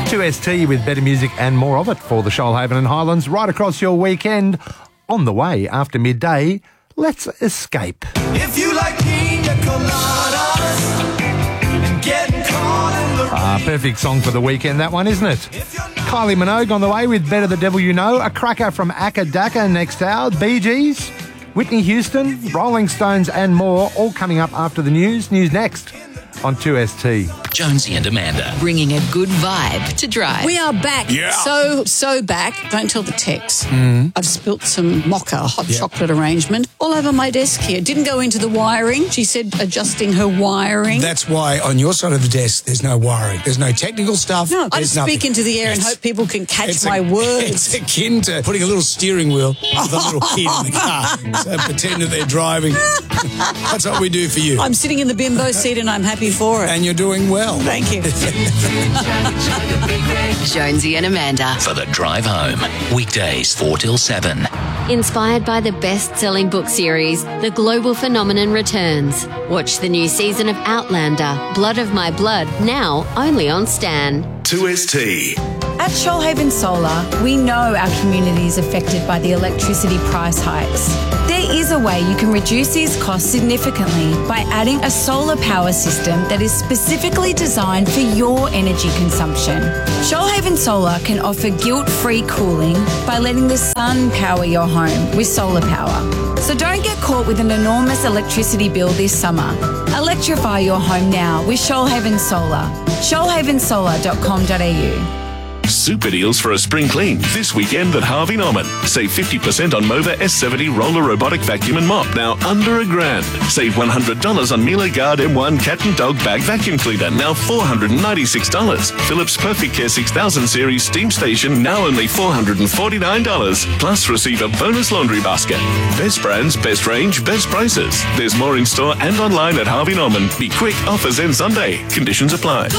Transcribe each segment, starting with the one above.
2ST with better music and more of it for the Shoalhaven and Highlands right across your weekend. On the way after midday, let's escape. If you like pina coladas and getting caught in the Perfect song for the weekend, that one, isn't it? Kylie Minogue on the way with Better the Devil You Know, a cracker from Akka Daka next hour, Bee Gees, Whitney Houston, Rolling Stones and more, all coming up after the news. News next on 2ST. Jonesy and Amanda. Bringing a good vibe to drive. We are back. Yeah. So back. Don't tell the Tex. I've spilt some mocha hot chocolate arrangement all over my desk here. Didn't go into the wiring. She said adjusting her wiring. That's why on your side of the desk, there's no wiring. There's no technical stuff. No, I There's just speak nothing. into the air and hope people can catch my words. It's akin to putting a little steering wheel with a little kid in the car. So pretend that they're driving. That's what we do for you. I'm sitting in the bimbo seat and I'm happy for it. And you're doing well. Thank you. Jonesy and Amanda. For the drive home. Weekdays 4 till 7. Inspired by the best-selling book series, The Global Phenomenon returns. Watch the new season of Outlander, Blood of My Blood, now only on Stan. 2ST. At Shoalhaven Solar, we know our community is affected by the electricity price hikes. There is a way you can reduce these costs significantly by adding a solar power system that is specifically designed for your energy consumption. Shoalhaven Solar can offer guilt-free cooling by letting the sun power your home with solar power. So don't get caught with an enormous electricity bill this summer. Electrify your home now with Shoalhaven Solar. shoalhavensolar.com.au. Super deals for a spring clean this weekend at Harvey Norman. Save 50% on Mova S70 roller robotic vacuum and mop, now under $1,000. Save $100 on Miele Guard M1 cat and dog bag vacuum cleaner, now $496. Philips Perfect Care 6000 series steam station, now only $449. Plus receive a bonus laundry basket. Best brands, best range, best prices. There's more in store and online at Harvey Norman. Be quick, offers end Sunday. Conditions apply.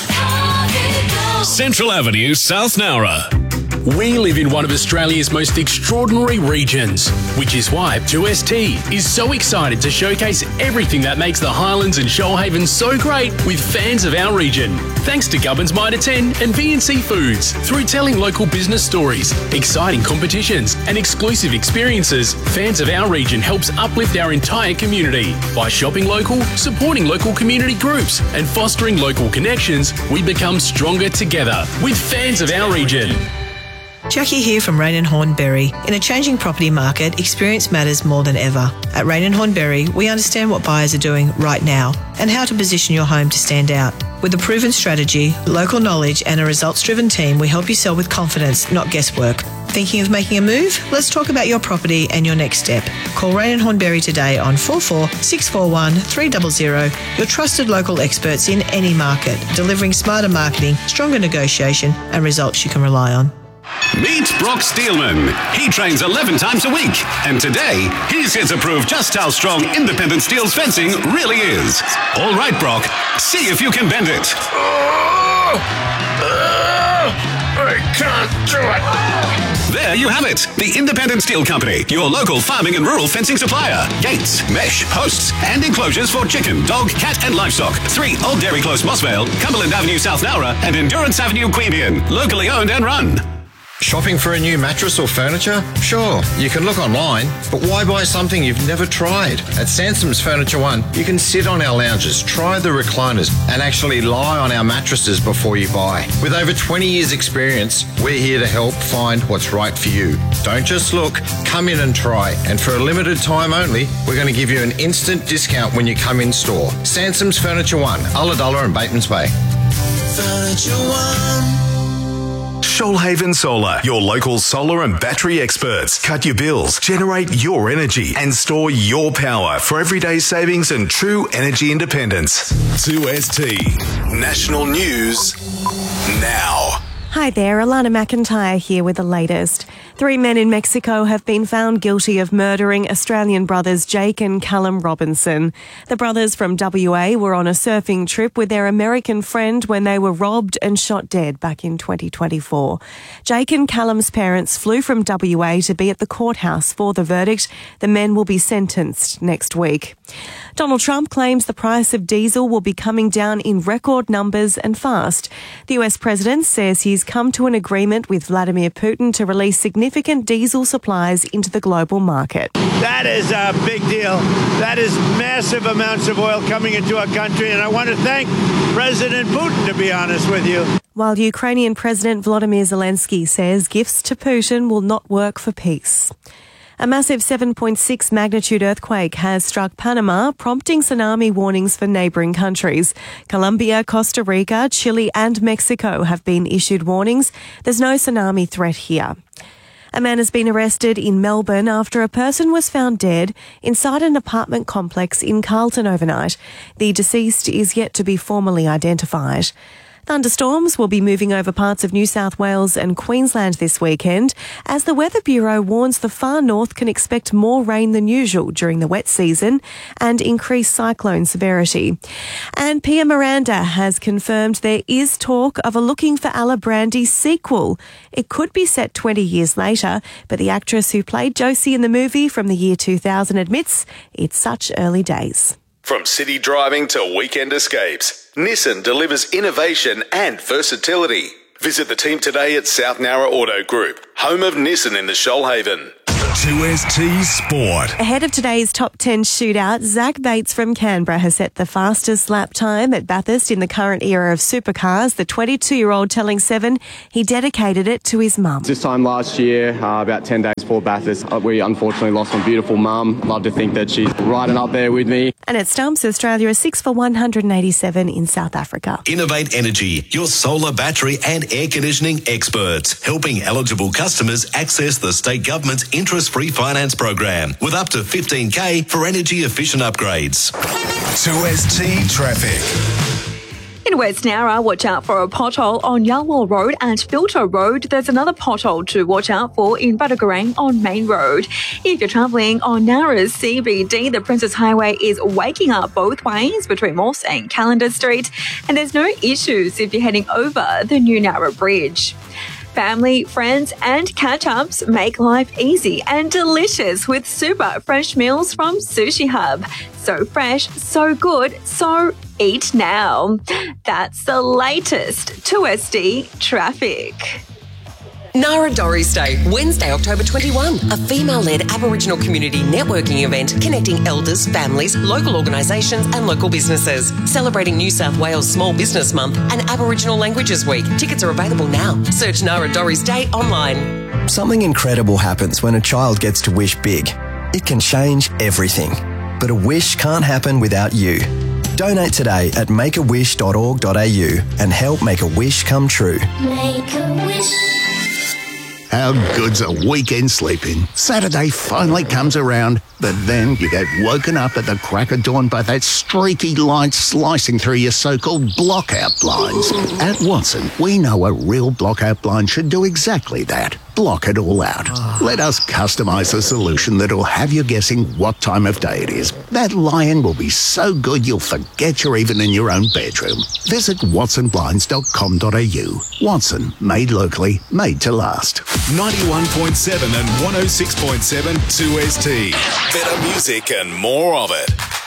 Central Avenue, South Nowra. We live in one of Australia's most extraordinary regions, which is why 2ST is so excited to showcase everything that makes the Highlands and Shoalhaven so great with fans of our region. Thanks to Gubbins Mitre 10 and VNC Foods. Through telling local business stories, exciting competitions and exclusive experiences, fans of our region helps uplift our entire community. By shopping local, supporting local community groups and fostering local connections, we become stronger together with fans of our region. Jackie here from Rain and Hornberry. In a changing property market, experience matters more than ever. At Rain and Hornberry, we understand what buyers are doing right now and how to position your home to stand out. With a proven strategy, local knowledge and a results-driven team, we help you sell with confidence, not guesswork. Thinking of making a move? Let's talk about your property and your next step. Call Rain and Hornberry today on 44 641 300. Your trusted local experts in any market, delivering smarter marketing, stronger negotiation and results you can rely on. Meet Brock Steelman. He trains 11 times a week. And today, he's here to prove just how strong Independent Steel's fencing really is. All right, Brock. See if you can bend it. I can't do it. There you have it. The Independent Steel Company, your local farming and rural fencing supplier. Gates, mesh, posts, and enclosures for chicken, dog, cat, and livestock. 3 Old Dairy Close, Mossvale, Cumberland Avenue, South Nowra, and Endurance Avenue, Queanbeyan. Locally owned and run. Shopping for a new mattress or furniture? Sure, you can look online, but why buy something you've never tried? At Sansom's Furniture One, you can sit on our lounges, try the recliners, and actually lie on our mattresses before you buy. With over 20 years experience, we're here to help find what's right for you. Don't just look, come in and try. And for a limited time only, we're going to give you an instant discount when you come in store. Sansom's Furniture One, Ulladulla and Batemans Bay. Furniture One. Shoalhaven Solar, your local solar and battery experts. Cut your bills, generate your energy, and store your power for everyday savings and true energy independence. 2ST. National News now. Hi there, Alana McIntyre here with the latest. 3 men in Mexico have been found guilty of murdering Australian brothers Jake and Callum Robinson. The brothers from WA were on a surfing trip with their American friend when they were robbed and shot dead back in 2024. Jake and Callum's parents flew from WA to be at the courthouse for the verdict. The men will be sentenced next week. Donald Trump claims the price of diesel will be coming down in record numbers and fast. The US president says he's come to an agreement with Vladimir Putin to release significant diesel supplies into the global market. That is a big deal. That is massive amounts of oil coming into our country, and I want to thank President Putin, to be honest with you. While Ukrainian President Volodymyr Zelensky says gifts to Putin will not work for peace. A massive 7.6 magnitude earthquake has struck Panama, prompting tsunami warnings for neighbouring countries. Colombia, Costa Rica, Chile and Mexico have been issued warnings. There's no tsunami threat here. A man has been arrested in Melbourne after a person was found dead inside an apartment complex in Carlton overnight. The deceased is yet to be formally identified. Thunderstorms will be moving over parts of New South Wales and Queensland this weekend, as the Weather Bureau warns the far north can expect more rain than usual during the wet season and increased cyclone severity. And Pia Miranda has confirmed there is talk of a Looking for Alibrandi sequel. It could be set 20 years later, but the actress who played Josie in the movie from the year 2000 admits it's such early days. From city driving to weekend escapes, Nissan delivers innovation and versatility. Visit the team today at South Nowra Auto Group, home of Nissan in the Shoalhaven. 2ST Sport. Ahead of today's top 10 shootout, Zach Bates from Canberra has set the fastest lap time at Bathurst in the current era of supercars. The 22-year-old telling Seven he dedicated it to his mum. This time last year, about 10 days before Bathurst, we unfortunately lost my beautiful mum. Love to think that she's riding up there with me. And at Stumps, Australia is 6 for 187 in South Africa. Innovate Energy, your solar battery and air conditioning experts, helping eligible customers access the state government's interest-free finance program with up to $15,000 for energy-efficient upgrades. 2ST Traffic. In West Nowra, watch out for a pothole on Yarwell Road and Filter Road. There's another pothole to watch out for in Buttergarang on Main Road. If you're travelling on Nowra's CBD, the Princess Highway is waking up both ways between Morse and Calendar Street, and there's no issues if you're heading over the new Nowra Bridge. Family, friends and catch-ups make life easy and delicious with super fresh meals from Sushi Hub. So fresh, so good, so eat now. That's the latest 2SD traffic. Narradoris Day, Wednesday, October 21, a female-led Aboriginal community networking event connecting elders, families, local organisations and local businesses. Celebrating New South Wales Small Business Month and Aboriginal Languages Week. Tickets are available now. Search Narradoris Day online. Something incredible happens when a child gets to wish big. It can change everything. But a wish can't happen without you. Donate today at makeawish.org.au and help make a wish come true. Make a wish. How good's a weekend sleeping? Saturday finally comes around, but then you get woken up at the crack of dawn by that streaky light slicing through your so-called blockout blinds. At Watson, we know a real blockout blind should do exactly that. Block it all out. Let us customise a solution that'll have you guessing what time of day it is. That lion will be so good you'll forget you're even in your own bedroom. Visit watsonblinds.com.au. Watson, made locally, made to last. 91.7 and 106.7 2ST. Better music and more of it.